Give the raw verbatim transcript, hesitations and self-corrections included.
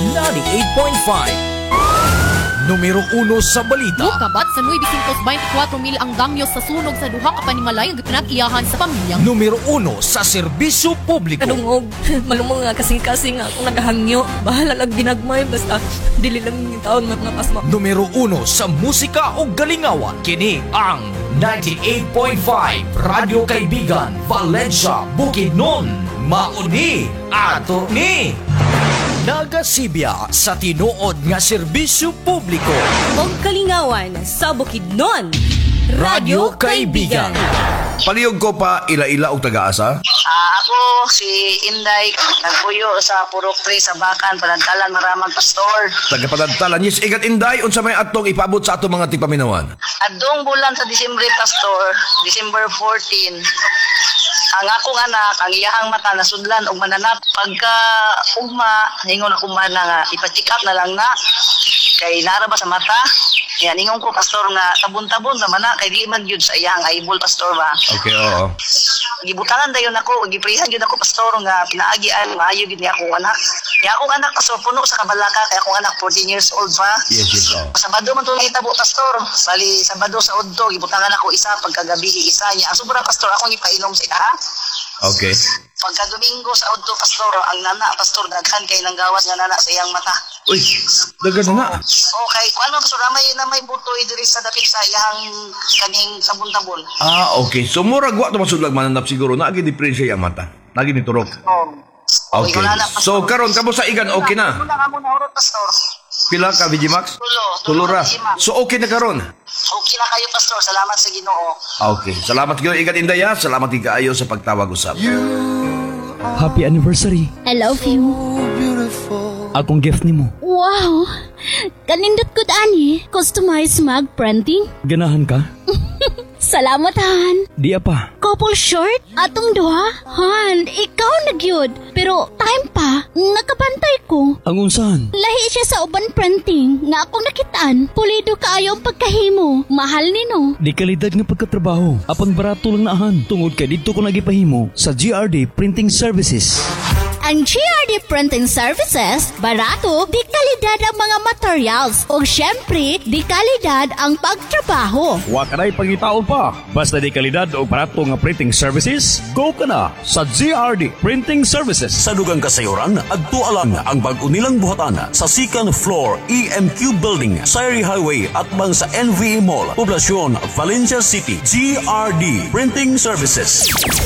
ninety-eight point five. Numero uno sa balita. Kabat sa nueve twenty-four mil ang damyo sa sunog sa duha ka panimalay ang pinag-iyahan sa pamilyang. Numero uno sa serbisyo publiko. Kadungog, malumong nga kasing-kasing nga akong nagahangyo. Bahala lang ginagmay, basta dili lang yung taon mga pasma. Numero uno sa musika o galingawan. Kini ang ninety-eight point five Radyo Kaibigan, Valencia, Bukidnon. Mauni ato ni nagasibya sa tinuod nga serbisyo publiko. Og kalingawan sa Bukidnon, Radyo Kaibigan. Palihog ko pa ila-ila og taga-asa. Ah, ako si Inday, nagpuyo sa Purok Tre sa Bakan, Padantalan, Maramang Pastor. Taga-Padantalan. Yes, igat Inday, unsa may atong ipaabot sa atong mga tigpaminawan? Adong bulan sa Disyembre, Pastor, December fourteen, ang akong anak, ang iyahang mata nasudlan og mananap. Pagka ugma, ningon ako man nga ipa-check up na lang na kay nara ba sa mata. Yan, ningon ko, Pastor, nga tabon-tabon naman na kay di man gyud sa iyang eyeball, Pastor ba. Okay, oo. Gibutangan dayon ako, giprihan gyud ako, Pastor, nga pinaagian maayo gyud ni akong anak. Ni akong anak, Pastor, puno sa kabalaka kay akong anak fourteen years old pa. Yes, yes, oo. Sabado man to hitabo, Pastor. Bali Sabado sa udto gibutangan ako isa, pagkagabi isa niya. Ang sobra, Pastor, akong ipainom sa ila. Okay. Pagka Domingo sa udto, Pastor, ang nana, Pastor, daghan kay nang gawas nga nana sa iyang mata. Uy, dagan na na. Okay, kung ano, Pastor, may na may butoy diri sa dapit sa iyang kaning sabon-tabon. Ah, okay. So, murag wa ito masudlag mananap siguro. Naagi diferensya yung mata. Naagi ni turok. Oh. Okay. So, karon kamo sa igan, okay na? Muna ka muna, urot, Pastor. Pila ka, Vigimax? Tulo. Tulo ra. Vigimax. So, okay na karon? Okay na kayo, Pastor. Salamat sa Ginoo. Okay. Salamat kayo, igat Inday, ha? Salamat kayo sa pagtawag usap. Happy anniversary. I love you. Akong gift nimo. Wow! Kanindot ko ani. Customized mug printing. Ganahan ka? Salamat, Han. Di apa. Couple short? Atong duha? Han, ikaw nagyod. Pero time pa, nakabantay ko. Ang unsahan? Lahi siya sa uban printing nga akong nakitaan. Pulido kaayo ang pagkahimo. Mahal nino. Di kalidad nga pagkatrabaho. Apan barato lang naahan. Tungod kay dito ko nagipahimo sa G R D Printing Services. Ang G R D Printing Services, barato, di kalidad ang mga materials. O syempre, di kalidad ang pagtrabaho. Wa ka na'y pangitaon pa. Basta di kalidad o barato nga printing services, go ka na sa G R D Printing Services. Sa dugang kasayuran, agtualang ang bag-o nilang buhatan sa second floor E M Q Building, Sayri Highway at bang sa N V E Mall, Poblacion, Valencia City. G R D Printing Services.